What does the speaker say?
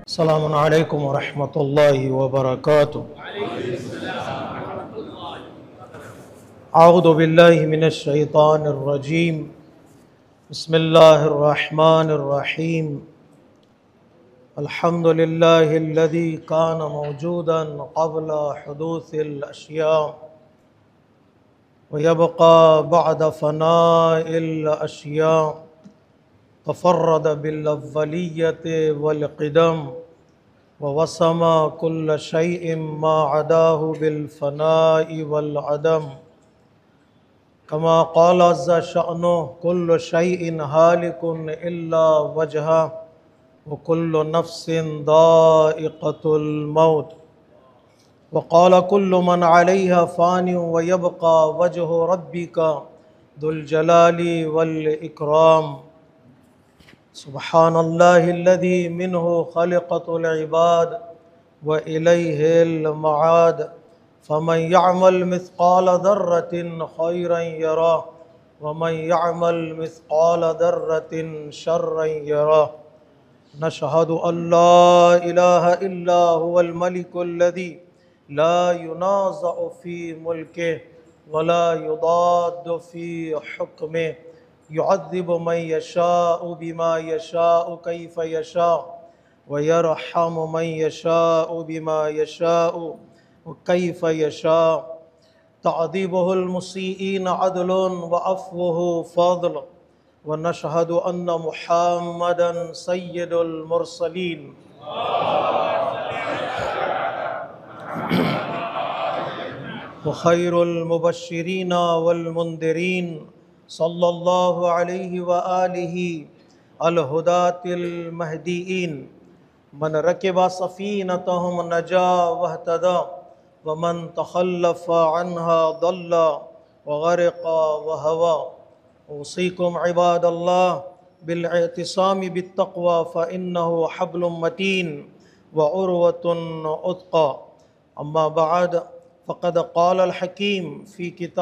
अस्सलामु अलैकुम वरहमतुल्लाहि वबरकातुहू। अऊज़ु बिल्लाहि मिनश शैतानिर रजीम। बिस्मिल्लाहिर रहमानिर रहीम। अल्हम्दुलिल्लाहिल्लज़ी कान मौजूदन क़ब्ल हुदूसिल अशिया व यबक़ा बअद फ़नाइल अशिया। तफ़र्रद बिल अव्वलिय्यति वल क़िदम व वसमा कुल्ल शैइन मा अदाहु बिल फ़नाइ वल अदम। कमा क़ाल अज़्ज़ शअनुहु कुल्लु शैइन हालिकुन इल्ला वजहह व कुल्लु नफ्सिन दाइक़तुल मौत। व क़ाल कुल्लु मन अलैहा फ़ानिन व यबक़ा वजहु रब्बिका दुल जलाली वल इकराम। सुब्हानल्लाहिल्लज़ी मिन्हु ख़लक़तुल इबाद व इलैहिल मआद। फमन यअमल मिस्क़ाल ज़र्रतिन ख़ैरन यरह व मन यअमल मिस्क़ाल ज़र्रतिन शर्रन यरह। नशहदु अल्ला इलाहा इल्ला हुवल मलिकुल्लज़ी ला युनाज़अु फ़ी मुल्किहि व ला युदाद्दु फ़ी हुक्मिहि। युअज़्ज़िबु मन यशाअु बिमा यशाअु कैफ़ यशाअ व यरहमु मन यशाअु बिमा यशाअु कैफ़ यशाअ। तअदीबुहुल मुसीईन अदलुन व अफ़्वुहु फ़ज़्ल व नशहदु अन्न मुहम्मदन सय्यिदुल मुरसलीन। व खैरुल मुबश्शिरीन वल मुन्दिरीन सल्लल्लाहु अलैहि व आलिहि अल हुदातिल महदीईन। मन रकिबा सफ़ीनतहुम नजा वहतदा व मन तख़ल्लफ़ अन्हा दल्ला व ग़रक़ा व हवा। औसीकुम इबादल्लाह बिल इतिसामि बित्तक़वा फ़इन्नहु हब्लुम मतीन व उर्वतुन उत्क़ा। अम्मा बअद फ़क़द क़ालल हकीम फ़ी किताब